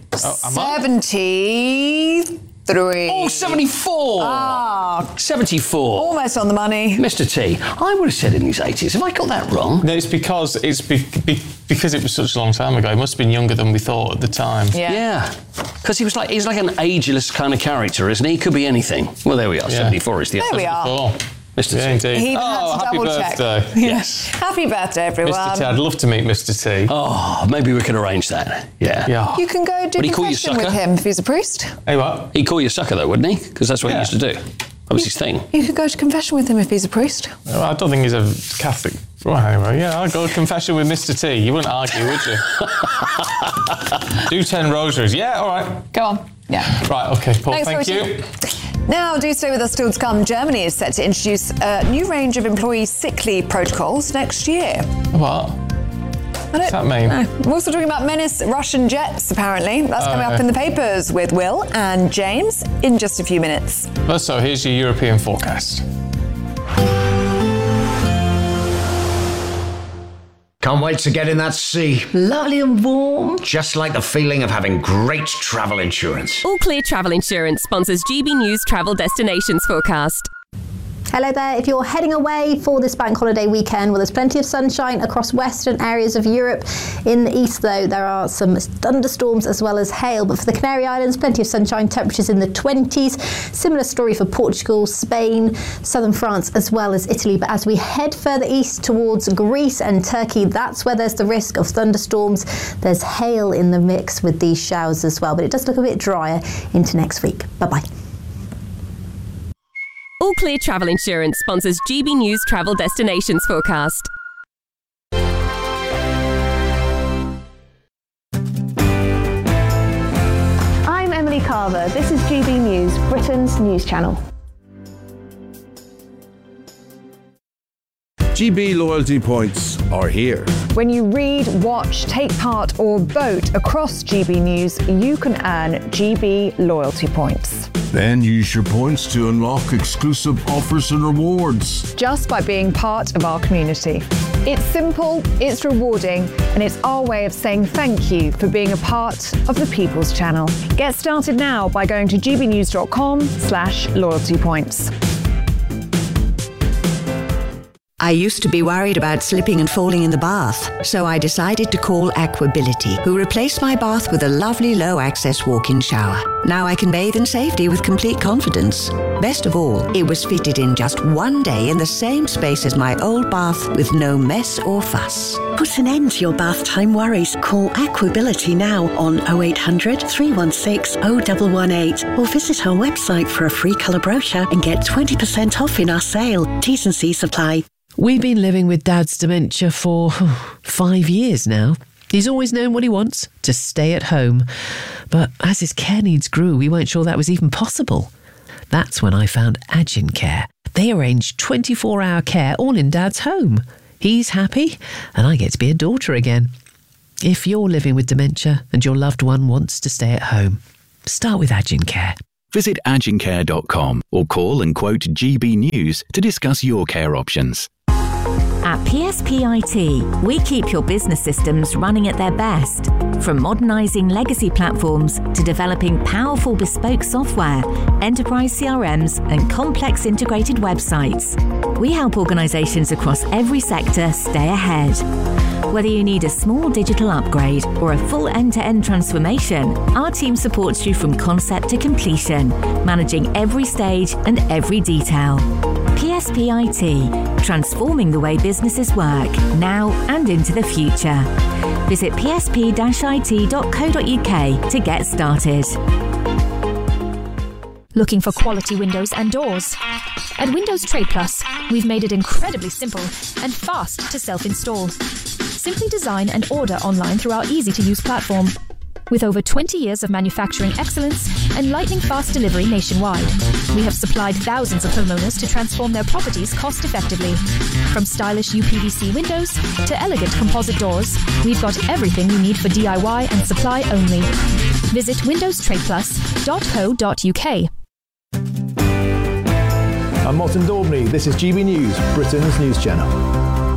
73. Oh, 74. 74. Almost on the money. Mr. T, I would have said in his 80s. Have I got that wrong? No, it's because because it was such a long time ago. He must have been younger than we thought at the time. Yeah. Because he's like an ageless kind of character, isn't he? He could be anything. Well, there we are. 74 is the answer. There we are. Mr. T. Yeah, indeed. He even had to happy double birthday. check. Yes. Happy birthday, everyone. Mr. T, I'd love to meet Mr. T. Oh, maybe we can arrange that. Yeah. You can go do Would he call you confession with sucker? him if he's a priest. Hey, what? He'd call you sucker, though, wouldn't he? Because that's what he used to do. That was his thing. You could go to confession with him if he's a priest. Well, I don't think he's a Catholic. Well, anyway, yeah, I'll go to confession with Mr. T. You wouldn't argue, would you? Do 10 rosaries. Yeah, all right. Go on. Yeah. Right, okay, Paul, Thanks, thank you. Now, do stay with us still to come. Germany is set to introduce a new range of employee sick leave protocols next year. What? What's that mean? We're also talking about menace Russian jets, apparently. That's coming up in the papers with Will and James in just a few minutes. So here's your European forecast. Can't wait to get in that sea. Lovely and warm. Just like the feeling of having great travel insurance. All Clear Travel Insurance sponsors GB News Travel Destinations Forecast. Hello there. If you're heading away for this bank holiday weekend, well, there's plenty of sunshine across western areas of Europe. In the east, though, there are some thunderstorms as well as hail. But for the Canary Islands, plenty of sunshine, temperatures in the 20s. Similar story for Portugal, Spain, southern France, as well as Italy. But as we head further east towards Greece and Turkey, that's where there's the risk of thunderstorms. There's hail in the mix with these showers as well. But it does look a bit drier into next week. Bye-bye. All Clear Travel Insurance sponsors GB News Travel Destinations Forecast. I'm Emily Carver. This is GB News, Britain's news channel. GB loyalty points are here. When you read, watch, take part or vote across GB News, you can earn GB loyalty points. Then use your points to unlock exclusive offers and rewards. Just by being part of our community. It's simple, it's rewarding, and it's our way of saying thank you for being a part of the People's Channel. Get started now by going to gbnews.com/loyalty points. I I used to be worried about slipping and falling in the bath, so I decided to call Aquability, who replaced my bath with a lovely low-access walk-in shower. Now I can bathe in safety with complete confidence. Best of all, it was fitted in just one day in the same space as my old bath with no mess or fuss. Put an end to your bath time worries. Call Aquability now on 0800 316 0118 or visit our website for a free colour brochure and get 20% off in our sale. T's and C's apply. We've been living with Dad's dementia for 5 years now. He's always known what he wants, to stay at home. But as his care needs grew, we weren't sure that was even possible. That's when I found Agincare. They arrange 24-hour care all in Dad's home. He's happy, and I get to be a daughter again. If you're living with dementia and your loved one wants to stay at home, start with Agincare. Visit agincare.com or call and quote GB News to discuss your care options. At PSP IT, we keep your business systems running at their best. From modernising legacy platforms to developing powerful bespoke software, enterprise CRMs and complex integrated websites, we help organisations across every sector stay ahead. Whether you need a small digital upgrade or a full end-to-end transformation, our team supports you from concept to completion, managing every stage and every detail. PSP IT, transforming the way businesses work now and into the future. Visit psp-it.co.uk to get started. Looking for quality windows and doors? At Windows Trade Plus, we've made it incredibly simple and fast to self-install. Simply design and order online through our easy-to-use platform. With over 20 years of manufacturing excellence and lightning-fast delivery nationwide, we have supplied thousands of homeowners to transform their properties cost-effectively. From stylish UPVC windows to elegant composite doors, we've got everything you need for DIY and supply only. Visit windowstradeplus.co.uk. I'm Martin Daubney. This is GB News, Britain's news channel.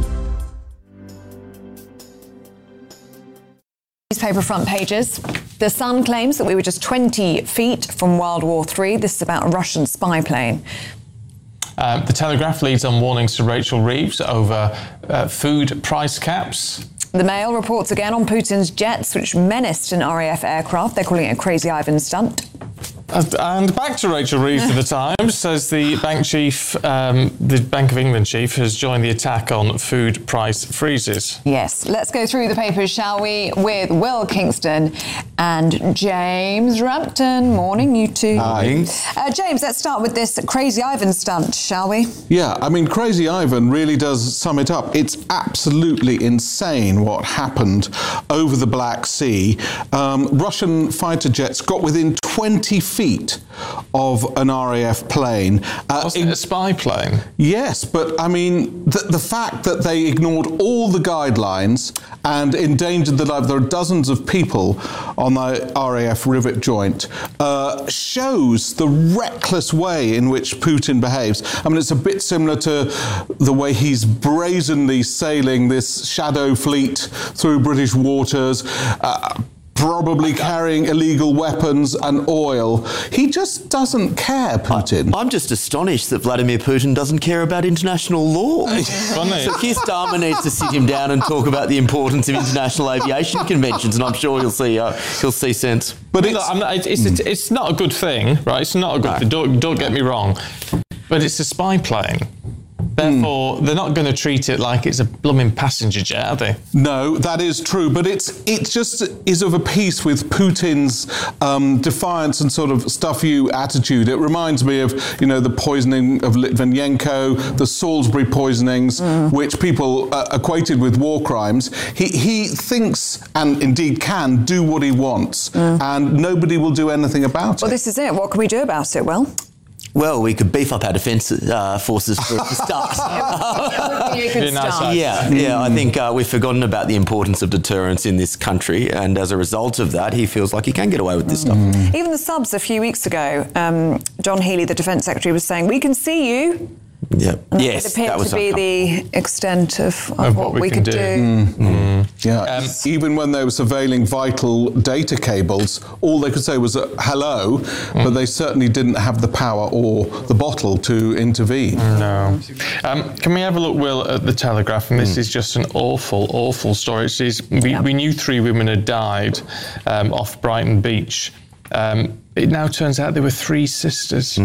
Newspaper front pages. The Sun claims that we were just 20 feet from World War III. This is about a Russian spy plane. The Telegraph leads on warnings to Rachel Reeves over food price caps. The Mail reports again on Putin's jets, which menaced an RAF aircraft. They're calling it a Crazy Ivan stunt. And back to Rachel Reeves of the Times, says the bank chief, the Bank of England chief, has joined the attack on food price freezes. Yes, let's go through the papers, shall we, with Will Kingston and James Rampton. Morning, you two. Hi. James, let's start with this Crazy Ivan stunt, shall we? Yeah, I mean, Crazy Ivan really does sum it up. It's absolutely insane what happened over the Black Sea. Russian fighter jets got within 20 feet of an RAF plane. Was it a spy plane? Yes, but I mean, the fact that they ignored all the guidelines and endangered the life, there are dozens of people on the RAF rivet joint, shows the reckless way in which Putin behaves. I mean, it's a bit similar to the way he's brazenly sailing this shadow fleet through British waters, probably carrying illegal weapons and oil. He just doesn't care, Putin. I'm just astonished that Vladimir Putin doesn't care about international law. So Keir Starmer needs to sit him down and talk about the importance of international aviation conventions, and I'm sure he'll see sense. But it's not a good thing, right? It's not a good thing. Don't get me wrong. But it's a spy plane. Therefore, they're not going to treat it like it's a blooming passenger jet, are they? No, that is true. But it just is of a piece with Putin's defiance and sort of stuff you attitude. It reminds me of, the poisoning of Litvinenko, the Salisbury poisonings, which people equated with war crimes. He thinks, and indeed can, do what he wants, and nobody will do anything about it. Well, this is it. What can we do about it, Will? Well, we could beef up our defence forces for a start. It would be a good start. Yeah. I think we've forgotten about the importance of deterrence in this country, and as a result of that, he feels like he can get away with this stuff. Even the subs a few weeks ago, John Healey, the Defence Secretary, was saying, we can see you. Yeah. Yes, it appeared to be the extent of what we could do. Yeah, even when they were surveilling vital data cables, all they could say was hello, but they certainly didn't have the power or the bottle to intervene. No. Can we have a look, Will, at the Telegraph? And this is just an awful, awful story. It says, we knew 3 women had died off Brighton Beach. It now turns out there were 3 sisters.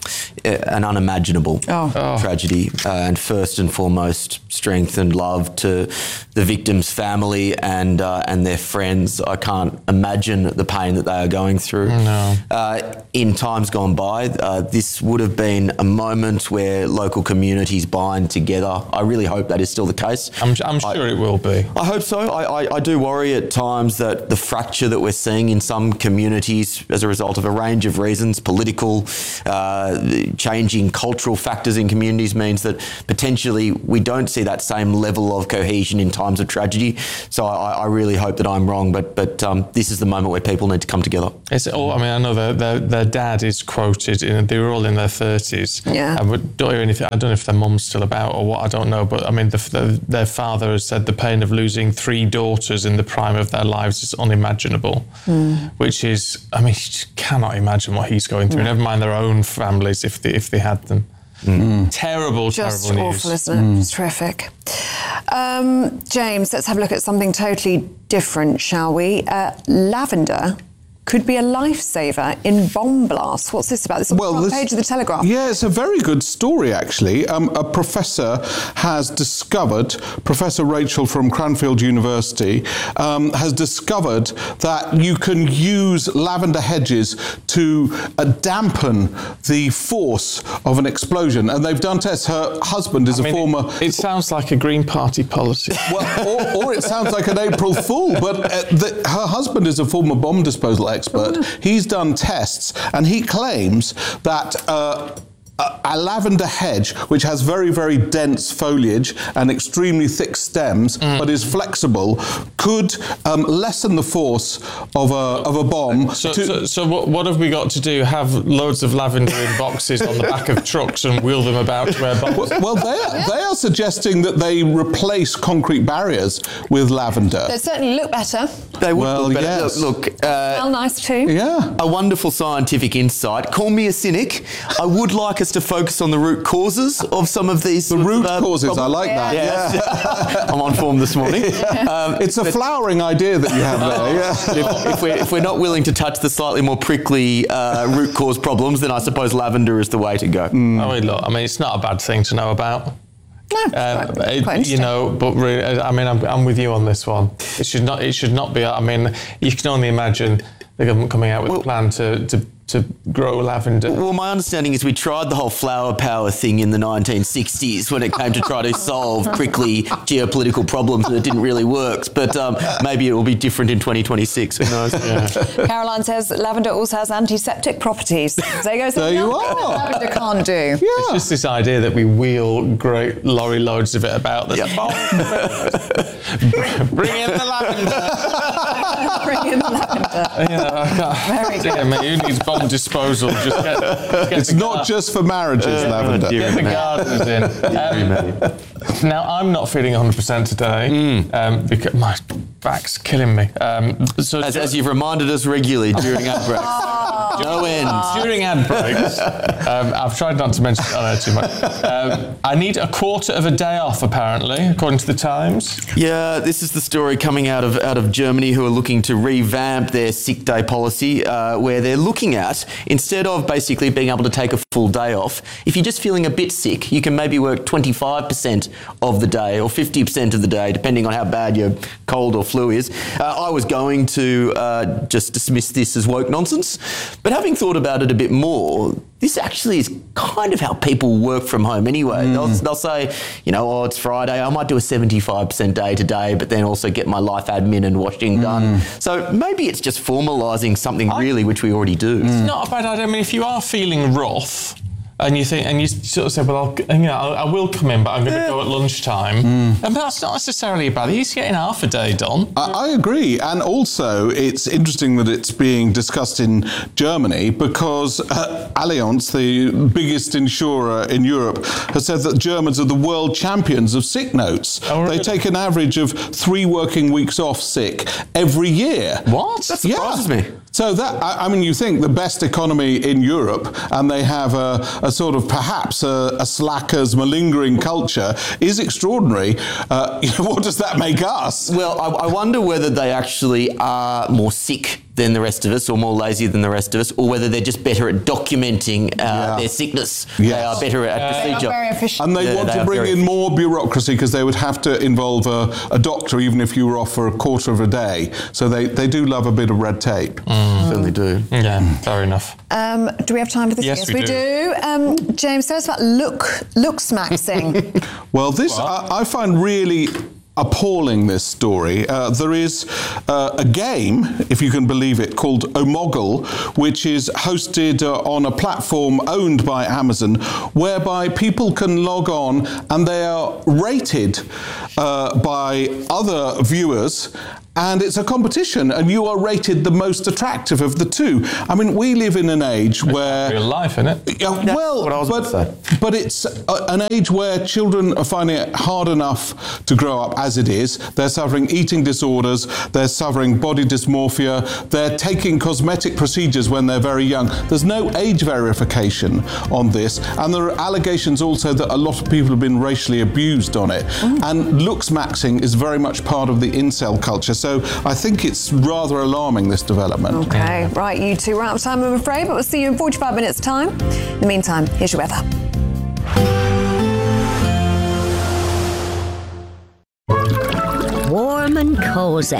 An unimaginable tragedy. And first and foremost, strength and love to the victims' family and their friends. I can't imagine the pain that they are going through. No. In times gone by, this would have been a moment where local communities bind together. I really hope that is still the case. I'm sure it will be. I hope so. I do worry at times that the fracture that we're seeing in some communities as a result of a range of reasons, political, changing cultural factors in communities, means that potentially we don't see that same level of cohesion in times of tragedy. So I really hope that I'm wrong, but this is the moment where people need to come together. I know their dad is quoted, they were all in their 30s. Yeah. I don't hear anything. I don't know if their mum's still about or what, I don't know. But I mean, their father has said the pain of losing 3 daughters in the prime of their lives is unimaginable, which is, I mean, you just cannot imagine what he's going through. Never mind their own families if they had them. Terrible, just terrible news. Awful, isn't it? It's terrific. James, let's have a look at something totally different, shall we? Lavender could be a lifesaver in bomb blasts. What's this about? This is on the front page of the Telegraph. Yeah, it's a very good story, actually. A professor has discovered, Professor Rachel from Cranfield University, has discovered that you can use lavender hedges to dampen the force of an explosion. And they've done tests. Her husband is a former... It sounds like a Green Party policy. Well, or it sounds like an April Fool, but her husband is a former bomb disposal expert. He's done tests and he claims that a lavender hedge, which has very, very dense foliage and extremely thick stems, but is flexible, could lessen the force of a bomb. So what have we got to do? Have loads of lavender in boxes on the back of trucks and wheel them about to where bombs? Well, they are suggesting that they replace concrete barriers with lavender. They certainly look better. They would look better. Yes. Look, smell nice too. Yeah. A wonderful scientific insight. Call me a cynic. I would like us to focus on the root causes of some of these. The root causes, I like that. Yeah. I'm on form this morning. It's a flowering idea that you have there. Yeah. If we're not willing to touch the slightly more prickly root cause problems, then I suppose lavender is the way to go. Look, I mean, it's not a bad thing to know about. Quite you know, but really, I mean, I'm with you on this one. It should not be. I mean, you can only imagine the government coming out with a plan to grow lavender. Well, my understanding is we tried the whole flower power thing in the 1960s when it came to try to solve prickly geopolitical problems, and it didn't really work. But maybe it will be different in 2026. Who knows? Yeah. Caroline says lavender also has antiseptic proprities. There you are. Lavender can't do. Yeah. It's just this idea that we wheel great lorry loads of it about. Bring in the lavender. Bring in the lavender. Very good. Who needs bomb disposal? Just get it's not just for marriages, lavender. Get the gardeners in. Now, I'm not feeling 100% today because my back's killing me. As you've reminded us regularly during ad breaks. No end. During ad breaks, I've tried not to mention it on air too much. I need a quarter of a day off, apparently, according to the Times. Yeah, this is the story coming out of Germany, who are looking to revamp their sick day policy, where they're looking at, instead of basically being able to take a full day off, if you're just feeling a bit sick, you can maybe work 25% of the day or 50% of the day, depending on how bad your cold or flu is. I was going to just dismiss this as woke nonsense, but having thought about it a bit more, this actually is kind of how people work from home anyway. They'll say, it's Friday, I might do a 75% day today, but then also get my life admin and washing done. So maybe it's just formalising something really which we already do. It's not a bad idea. I mean, if you are feeling rough, and you sort of say, well, I will come in, but I'm going to go at lunchtime. And that's not necessarily bad. He's getting half a day done. I agree. And also, it's interesting that it's being discussed in Germany because Allianz, the biggest insurer in Europe, has said that Germans are the world champions of sick notes. Oh, really? They take an average of 3 working weeks off sick every year. What? That surprises me. So that, I mean, you think the best economy in Europe, and they have a sort of perhaps a slackers malingering culture, is extraordinary. What does that make us? Well, I wonder whether they actually are more sick than the rest of us, or more lazy than the rest of us, or whether they're just better at documenting their sickness. Yes. They are better at procedure. They are very efficient. And they want to bring in more bureaucracy because they would have to involve a doctor even if you were off for a quarter of a day. So they do love a bit of red tape. Certainly do. Yeah, fair enough. Do we have time for this? Yes, we do. James, tell us about looks maxing. Well, this I find really appalling, this story. There is a game, if you can believe it, called Omegle, which is hosted on a platform owned by Amazon, whereby people can log on and they are rated by other viewers. And it's a competition, and you are rated the most attractive of the two. I mean, we live in an age where... real life, isn't it? Well, what I was about to say. But it's an age where children are finding it hard enough to grow up as it is. They're suffering eating disorders, they're suffering body dysmorphia, they're taking cosmetic procedures when they're very young. There's no age verification on this, and there are allegations also that a lot of people have been racially abused on it. And looks maxing is very much part of the incel culture. So I think it's rather alarming, this development. Okay, right, you two, we're out of time, I'm afraid, but we'll see you in 45 minutes' time. In the meantime, here's your weather. Warm and cosy,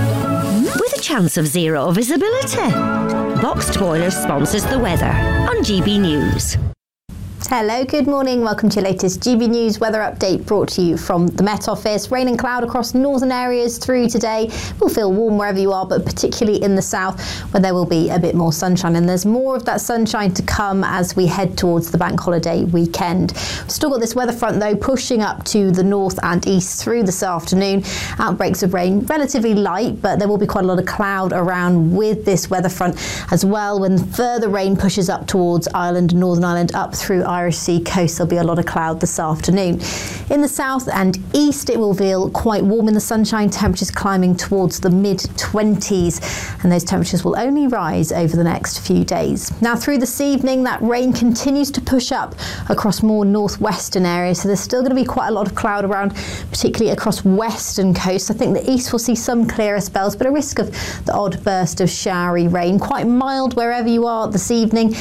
with a chance of zero visibility. Boxed Boilers sponsors the weather on GB News. Hello, good morning. Welcome to your latest GB News weather update brought to you from the Met Office. Rain and cloud across northern areas through today. Will feel warm wherever you are, but particularly in the south where there will be a bit more sunshine. And there's more of that sunshine to come as we head towards the bank holiday weekend. We've still got this weather front though pushing up to the north and east through this afternoon. Outbreaks of rain relatively light, but there will be quite a lot of cloud around with this weather front as well. When further rain pushes up towards Ireland, Northern Ireland, up through Irish Sea coast, there'll be a lot of cloud this afternoon. In the south and east, it will feel quite warm in the sunshine, temperatures climbing towards the mid-20s, and those temperatures will only rise over the next few days. Now through this evening, that rain continues to push up across more northwestern areas, so there's still going to be quite a lot of cloud around, particularly across western coast. I think the east will see some clearer spells, but a risk of the odd burst of showery rain. Quite mild wherever you are this evening,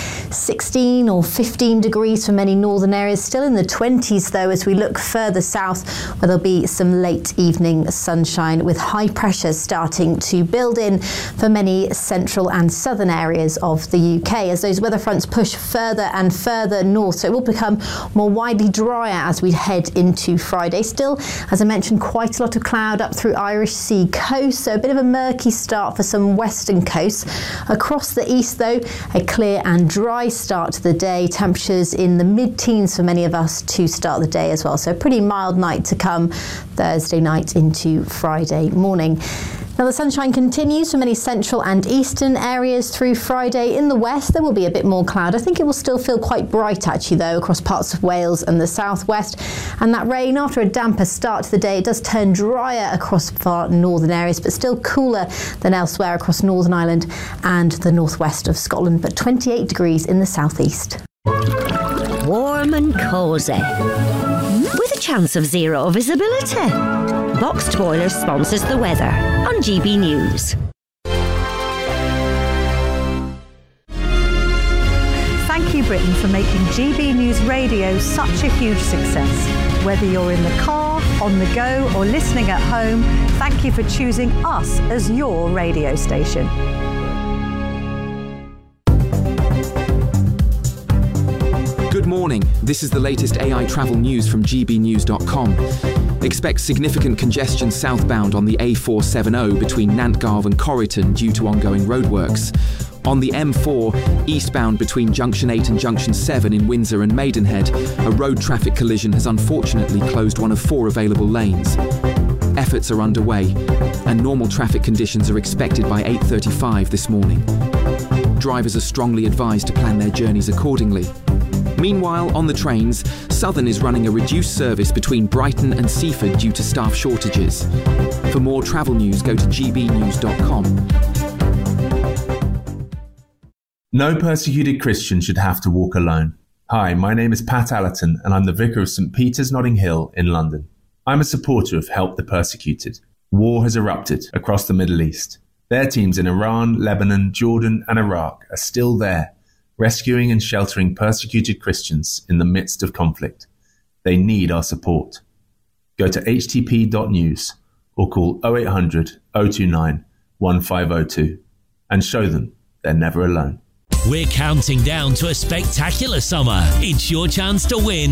16 or 15 degrees for many northern areas, still in the 20s though as we look further south where there'll be some late evening sunshine with high pressures starting to build in for many central and southern areas of the UK as those weather fronts push further and further north, so it will become more widely drier as we head into Friday. Still, as I mentioned, quite a lot of cloud up through Irish Sea coast, so a bit of a murky start for some western coasts. Across the east though, a clear and dry start to the day, temperatures in the mid-teens for many of us to start the day as well. So a pretty mild night to come Thursday night into Friday morning. Now the sunshine continues for many central and eastern areas through Friday. In the west there will be a bit more cloud. I think it will still feel quite bright actually though across parts of Wales and the southwest, and that rain after a damper start to the day, it does turn drier across far northern areas but still cooler than elsewhere across Northern Ireland and the northwest of Scotland, but 28 degrees in the southeast. Warm and cosy, with a chance of zero visibility. Boxed Boilers sponsors the weather on GB News. Thank you, Britain, for making GB News Radio such a huge success. Whether you're in the car, on the go, or listening at home, thank you for choosing us as your radio station. Good morning. morning. This is the latest AI travel news from gbnews.com. Expect significant congestion southbound on the A470 between Nantgarv and Corriton due to ongoing roadworks. On the M4, eastbound between Junction 8 and Junction 7 in Windsor and Maidenhead, a road traffic collision has unfortunately closed one of 4 available lanes. Efforts are underway, and normal traffic conditions are expected by 8:35 this morning. Drivers are strongly advised to plan their journeys accordingly. Meanwhile, on the trains, Southern is running a reduced service between Brighton and Seaford due to staff shortages. For more travel news, go to gbnews.com. No persecuted Christian should have to walk alone. Hi, my name is Pat Allerton, and I'm the Vicar of St Peter's Notting Hill in London. I'm a supporter of Help the Persecuted. War has erupted across the Middle East. Their teams in Iran, Lebanon, Jordan and Iraq are still there, rescuing and sheltering persecuted Christians in the midst of conflict. They need our support. Go to htp.news or call 0800 029 1502 and show them they're never alone. We're counting down to a spectacular summer. It's your chance to win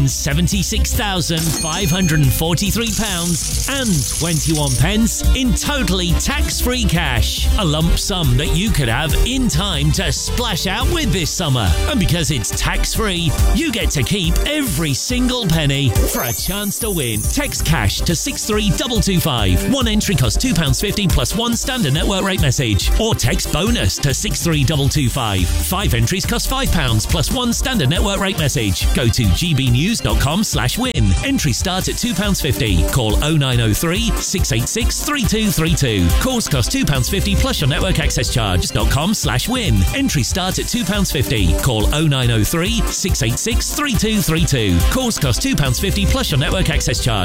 £76,543 and 21 pence in totally tax-free cash. A lump sum that you could have in time to splash out with this summer. And because it's tax-free, you get to keep every single penny. For a chance to win, text cash to 63225. One entry costs £2.50 plus one standard network rate message. Or text bonus to 63225. 5 entries cost £5 plus one standard network rate message. Go to gbnews.com/win. Entry start at £2.50. Call 0903 686 3232. Calls cost £2.50 plus your network access charge.com/win. Entry start at £2.50. Call 0903 686 3232. Calls cost £2.50 plus your network access charge.